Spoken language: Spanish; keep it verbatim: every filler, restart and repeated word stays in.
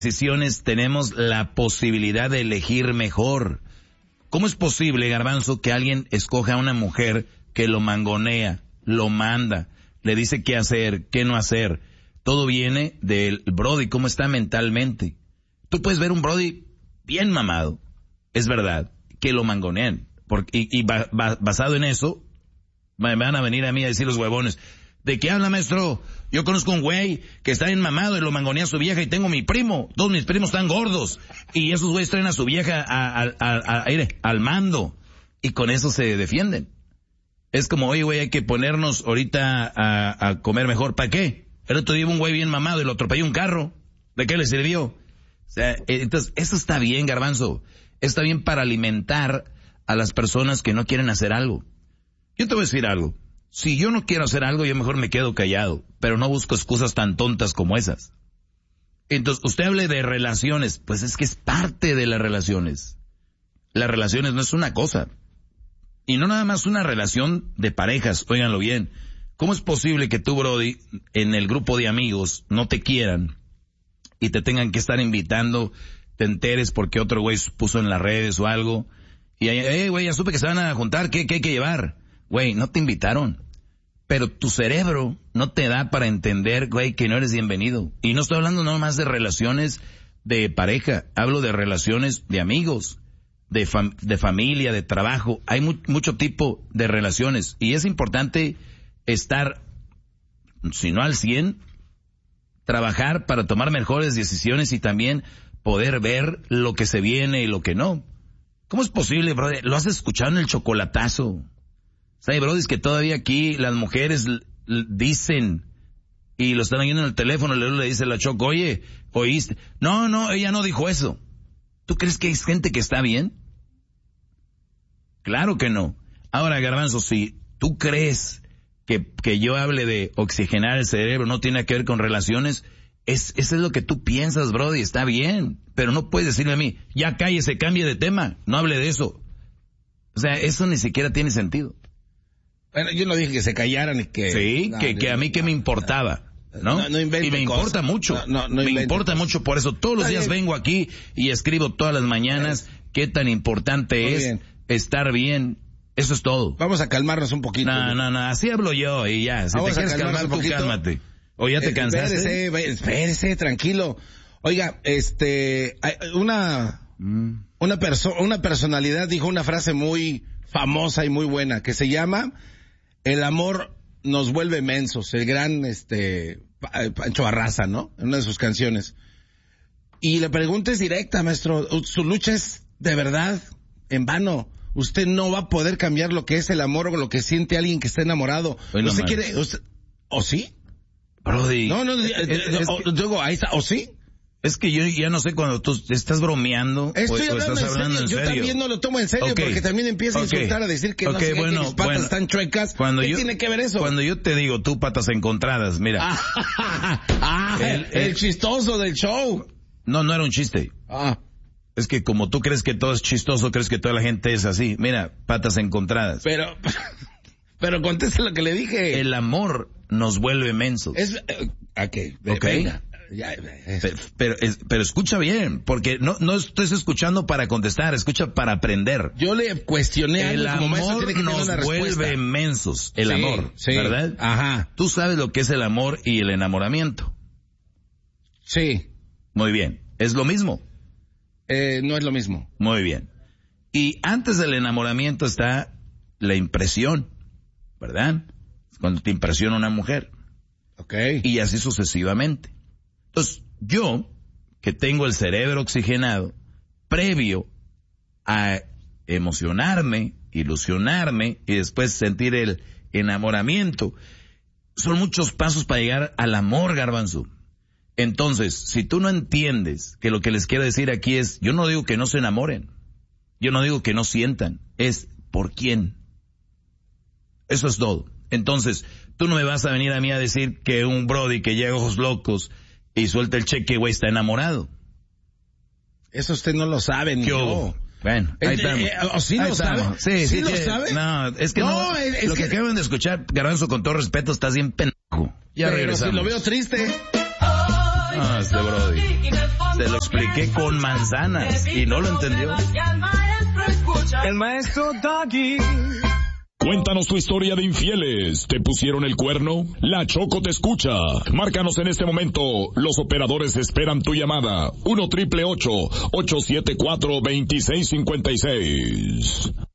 decisiones tenemos la posibilidad de elegir mejor. ¿Cómo es posible, Garbanzo, que alguien escoja a una mujer que lo mangonea, lo manda, le dice qué hacer, qué no hacer? Todo viene del Brody, cómo está mentalmente. Tú puedes ver un Brody bien mamado, es verdad, que lo mangonean. Porque, y y ba, ba, basado en eso, me van a venir a mí a decir los huevones, ¿de qué habla, maestro? Yo conozco un güey que está bien mamado y lo mangonea a su vieja, y tengo mi primo, todos mis primos están gordos, y esos güeyes traen a su vieja a, a, a, a, a, al mando, y con eso se defienden. Es como, oye, güey, hay que ponernos ahorita a, a comer mejor. ¿Para qué? El otro día un güey bien mamado y lo atropelló un carro. ¿De qué le sirvió? O sea, entonces, eso está bien, Garbanzo. Está bien para alimentar a las personas que no quieren hacer algo. Yo te voy a decir algo. Si yo no quiero hacer algo, yo mejor me quedo callado, pero no busco excusas tan tontas como esas. Entonces, usted hable de relaciones, pues es que es parte de las relaciones. Las relaciones no es una cosa. Y no nada más una relación de parejas, óiganlo bien. ¿Cómo es posible que tú, Brody, en el grupo de amigos no te quieran y te tengan que estar invitando, te enteres porque otro güey puso en las redes o algo? Y, eh, güey, ya supe que se van a juntar, ¿qué, qué hay que llevar? Güey, no te invitaron. Pero tu cerebro no te da para entender, güey, que no eres bienvenido. Y no estoy hablando nada más de relaciones de pareja, hablo de relaciones de amigos, de, fam- de familia, de trabajo. Hay mu- mucho tipo de relaciones. Y es importante estar, si no al cien, trabajar para tomar mejores decisiones y también poder ver lo que se viene y lo que no. ¿Cómo es posible, brother? Lo has escuchado en el chocolatazo. O sea, hay brodis que todavía aquí las mujeres l- l- dicen, y lo están oyendo en el teléfono, luego le dice la Choco, oye, ¿oíste? No, no, ella no dijo eso. ¿Tú crees que hay gente que está bien? Claro que no. Ahora, Garbanzo, si tú crees que, que yo hable de oxigenar el cerebro no tiene que ver con relaciones, es, eso es lo que tú piensas, brody, está bien. Pero no puedes decirme a mí, ya cállese, cambie de tema, no hable de eso. O sea, eso ni siquiera tiene sentido. Bueno, yo no dije que se callaran y que... Sí, no, que, no, que a mí que no, me importaba, ¿no? No, no invente y me cosas. importa mucho, No, no, no me importa cosas. mucho, por eso todos los días vengo aquí y escribo todas las mañanas qué tan importante Muy es bien. estar bien, eso es todo. Vamos a calmarnos un poquito. No, no, no, así hablo yo y ya, si Vamos te a quieres calmarnos calmar un tú poquito. cálmate. ¿O ya te Eh, cansaste? Espérese, espérese, tranquilo. Oiga, este, hay una, Mm. una persona, una personalidad dijo una frase muy famosa y muy buena que se llama: el amor nos vuelve mensos. El gran, este, Pancho Barraza, ¿no? En una de sus canciones. Y la pregunta es directa, maestro. Su lucha es de verdad en vano. Usted no va a poder cambiar lo que es el amor o lo que siente alguien que está enamorado. Hoy no ¿Usted más. quiere, usted, o sí? Brody. No, no, es, es, o, digo, ahí está, o sí. es que yo ya no sé cuando tú estás bromeando Estoy o, o hablando, estás en hablando serio. en Yo serio. también no lo tomo en serio Okay. porque también empieza a Okay. insultar, a decir que no Okay, sé qué, bueno, que mis patas bueno. están chuecas. Cuando ¿Qué yo, tiene que ver eso? Cuando yo te digo tú patas encontradas, mira. ah, el, el, el chistoso del show. No, no era un chiste. Ah. Es que como tú crees que todo es chistoso, crees que toda la gente es así. Mira, patas encontradas. Pero, pero contesta lo que le dije. El amor nos vuelve mensos. Es, eh, okay, Ok. venga. Ya, es- Pero, pero, es- pero escucha bien, porque no, no estés escuchando para contestar, escucha para aprender. Yo le cuestioné El algo, como maestro amor tiene que tener nos una vuelve respuesta. mensos. El Sí, amor, sí. ¿verdad? Ajá. Tú sabes lo que es el amor y el enamoramiento. Sí. Muy bien. ¿Es lo mismo? Eh, no es lo mismo. Muy bien. Y antes del enamoramiento está la impresión, ¿verdad? Cuando te impresiona una mujer. Ok. Y así sucesivamente. Entonces, yo, que tengo el cerebro oxigenado, previo a emocionarme, ilusionarme y después sentir el enamoramiento, son muchos pasos para llegar al amor, Garbanzo. Entonces, si tú no entiendes que lo que les quiero decir aquí es, yo no digo que no se enamoren, yo no digo que no sientan, es por quién. Eso es todo. Entonces, tú no me vas a venir a mí a decir que un brody que llega a ojos locos y suelta el cheque, güey, está enamorado. Eso usted no lo sabe, ni ¿Qué yo. hubo? Bueno, ahí Eh, estamos. eh, ¿o sí Ahí lo sabe? estamos. Sí, ¿Sí sí, lo que- sabe? No, es que no. No, es- es lo que, que- acaban de escuchar, Garbanzo, con todo respeto, estás bien pendejo. Ya Pero regresamos. si lo veo triste. Ah, este brody. Se lo expliqué con manzanas y no lo entendió. El maestro Doggy. Cuéntanos tu historia de infieles. ¿Te pusieron el cuerno? La Choco te escucha. Márcanos en este momento. Los operadores esperan tu llamada. uno triple ocho, ocho siete cuatro, dos seis cinco seis.